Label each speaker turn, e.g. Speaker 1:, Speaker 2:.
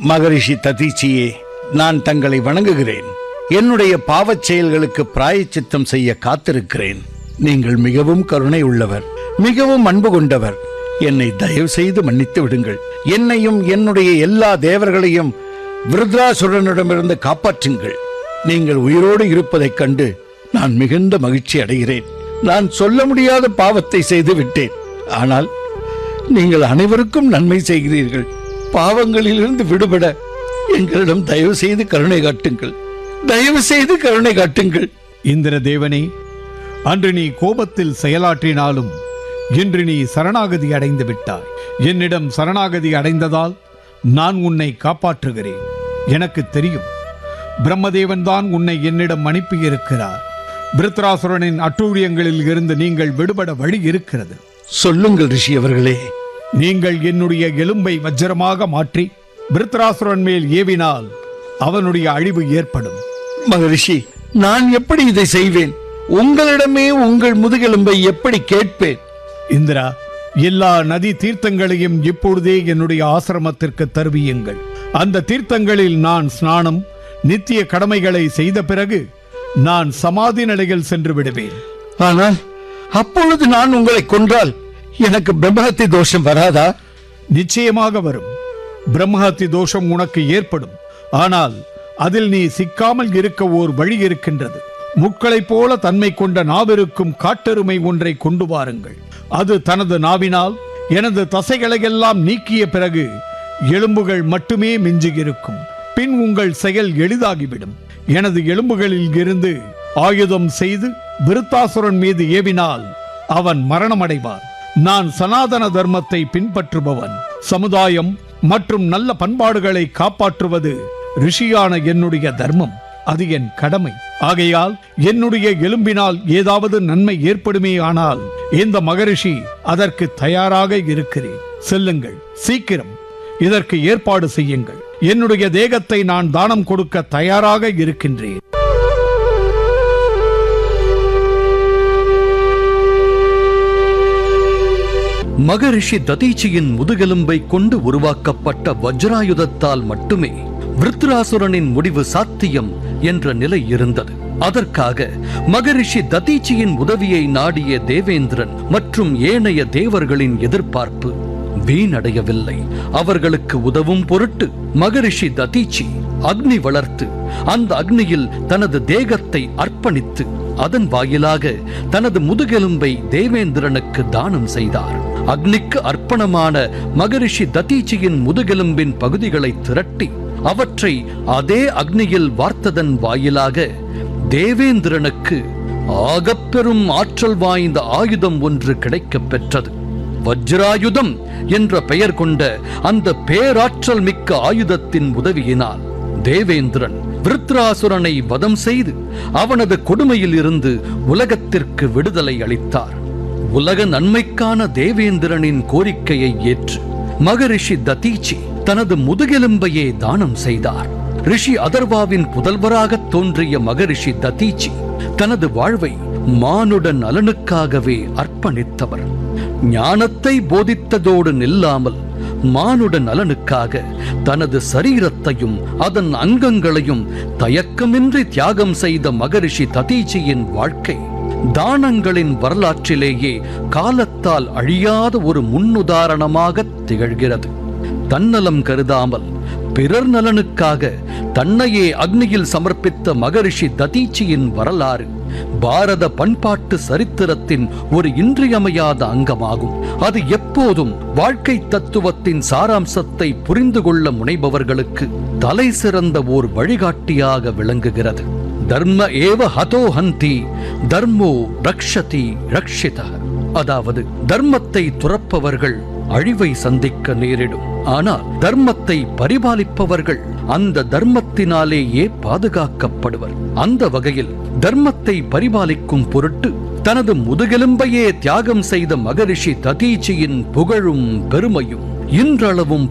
Speaker 1: மகரிஷி ததீச்சியே, நான் தங்களை வணங்குகிறேன். என்னுடைய பாவச் செயல்களுக்கு பிராயச்சித்தம் செய்ய காத்திருக்கிறேன். நீங்கள் மிகவும் கருணை உள்ளவர், மிகவும் அன்பு கொண்டவர். என்னை தயவு செய்து மன்னித்து விடுங்கள். என்னையும் என்னுடைய எல்லா தேவர்களையும் விருத்ராசுரனிடமிருந்து காப்பாற்றுங்கள். நீங்கள் உயிரோடு இருப்பதைக் கண்டு நான் மிகுந்த மகிழ்ச்சி அடைகிறேன். நான் சொல்ல முடியாத பாவத்தை செய்து விட்டேன். ஆனால் நீங்கள் அனைவருக்கும் நன்மை செய்கிறீர்கள். பாவங்களிலிருந்து விடுபட எங்களிடம் தயவு செய்து கருணை காட்டுங்கள். தயவு செய்து கருணை காட்டுங்கள்.
Speaker 2: இந்திர தேவனே, அன்று நீ கோபத்தில் செயலாற்றினாலும் இன்று நீ சரணாகதி அடைந்து விட்டாய். என்னிடம் சரணாகதி அடைந்ததால் நான் உன்னை காப்பாற்றுகிறேன். எனக்கு தெரியும், பிரம்மதேவன் தான் உன்னை என்னிடம் அனுப்பியிருக்கிறார். விருத்ராசுரனின் அட்டூழியங்களில் இருந்து நீங்கள் விடுபட வழி இருக்கிறது.
Speaker 1: சொல்லுங்கள் ரிஷி அவர்களே.
Speaker 2: நீங்கள் என்னுடைய எலும்பை வஜ்ரமாக மாற்றி விருத்ராசுரன் மேல் ஏவினால் அவனுடைய அழிவு ஏற்படும்.
Speaker 1: மகரிஷி, நான் எப்படி இதை செய்வேன்? உங்களிடமே உங்கள் முதுகெலும்பை எப்படி கேட்பேன்?
Speaker 2: இந்திரா, எல்லா நதி தீர்த்தங்களையும் இப்பொழுதே என்னுடைய ஆசிரமத்திற்கு தருவியுங்கள். அந்த தீர்த்தங்களில் நான் ஸ்நானம், நித்திய கடமைகளை செய்த பிறகு நான் சமாதி நிலையில் சென்று விடுவேன்.
Speaker 1: ஆனால் அப்பொழுது நான் உங்களை கொன்றால் எனக்கு பிரம்மஹத்தி தோஷம் வராதா?
Speaker 2: நிச்சயமாக வரும். பிரம்மஹத்தி தோஷம் உனக்கு ஏற்படும். ஆனால் அதில் நீ சிக்காமல் இருக்க ஓர் வழி இருக்கின்றது. முட்களைப் போல தன்மை கொண்ட நாவிருக்கும் காட்டெருமை ஒன்றை கொண்டு வாருங்கள். அது தனது நாவினால் எனது தசைகளையெல்லாம் நீக்கிய பிறகு எலும்புகள் மட்டுமே மிஞ்சியிருக்கும். பின் உங்கள் செயல் எளிதாகிவிடும். எனது எலும்புகளில் இருந்து ஆயுதம் செய்து விருத்தாசுரன் மீது ஏவினால் அவன் மரணமடைவான். நான் சனாதன தர்மத்தை பின்பற்றுபவன். சமுதாயம் மற்றும் நல்ல பண்பாடுகளை காப்பாற்றுவது ரிஷியான என்னுடைய தர்மம். அது என் கடமை. ஆகையால் என்னுடைய எலும்பினால் ஏதாவது நன்மை ஏற்படுமே ஆனால் இந்த மகரிஷி அதற்கு தயாராக இருக்கிறேன். செல்லுங்கள், சீக்கிரம் இதற்கு ஏற்பாடு செய்யுங்கள். என்னுடைய தேகத்தை நான் தானம் கொடுக்க தயாராக இருக்கின்றேன்.
Speaker 3: மகரிஷி ததீச்சியின் முதுகெலும்பை கொண்டு உருவாக்கப்பட்ட வஜ்ராயுதத்தால் மட்டுமே விருத்ராசுரனின் முடிவு சாத்தியம் என்ற நிலை இருந்தது. அதற்காக மகரிஷி ததீச்சியின் உதவியை நாடிய தேவேந்திரன் மற்றும் ஏனைய தேவர்களின் எதிர்பார்ப்பு வீணடையவில்லை. அவர்களுக்கு உதவும் பொருட்டு மகரிஷி ததீச்சி அக்னி வளர்த்து அந்த அக்னியில் தனது தேகத்தை அர்ப்பணித்து அதன் வாயிலாக தனது முதுகெலும்பை தேவேந்திரனுக்கு தானம் செய்தார். அக்னிக்கு அர்ப்பணமான மகரிஷி ததீச்சியின் முதுகெலும்பின் பகுதிகளை திரட்டி அவற்றை அதே அக்னியில் வார்த்ததன் வாயிலாக தேவேந்திரனுக்கு ஆகப்பெரும் ஆற்றல் வாய்ந்த ஆயுதம் ஒன்று கிடைக்கப் பெற்றது. வஜ்ராயுதம் என்ற பெயர் கொண்ட அந்த பேராற்றல் மிக்க ஆயுதத்தின் உதவியினால் தேவேந்திரன் விருத்ராசுரனை வதம் செய்து அவனது கொடுமையில் இருந்து உலகத்திற்கு விடுதலை அளித்தார். உலக நன்மைக்கான தேவேந்திரனின் கோரிக்கையை ஏற்று மகரிஷி ததீச்சி தனது முதுகெலும்பையே தானம் செய்தார். ரிஷி அதர்வாவின் புதல்வராக தோன்றிய மகரிஷி ததீச்சி தனது வாழ்வை மானுட நலனுக்காகவே அர்ப்பணித்தவர். ஞானத்தை போதித்ததோடு நில்லாமல் மானுட நலனுக்காக தனது சரீரத்தையும் அதன் அங்கங்களையும் தயக்கமின்றி தியாகம் செய்த மகரிஷி ததீச்சியின் வாழ்க்கை தானங்களின் வரலாற்றிலேயே காலத்தால் அழியாத ஒரு முன்னுதாரணமாக திகழ்கிறது. தன்னலம் கருதாமல் பிறர் நலனுக்காக தன்னையே அக்னியில் சமர்ப்பித்த மகரிஷி ததீச்சியின் வரலாறு பாரத பண்பாட்டு சரித்திரத்தின் ஒரு இன்றியமையாத அங்கமாகும். அது எப்போதும் வாழ்க்கை தத்துவத்தின் சாராம்சத்தை புரிந்து கொள்ள முனைபவர்களுக்கு தலை சிறந்த ஓர் வழிகாட்டியாக விளங்குகிறது. தர்ம ஏவ ஹதோ ஹந்தி தர்மோ ரக்ஷதி ரக்ஷிதः. அதாவது தர்மத்தை துறப்பவர்கள் அழிவை சந்திக்க நேரிடும். ஆனால் தர்மத்தை பரிபாலிப்பவர்கள் அந்த தர்மத்தினாலேயே பாதுகாக்கப்படுவர். அந்த வகையில் தர்மத்தை பரிபாலிக்கும் பொருட்டு தனது முதுகெலும்பையே தியாகம் செய்த மகரிஷி ததீச்சியின் புகழும் பெருமையும் இன்றளவும்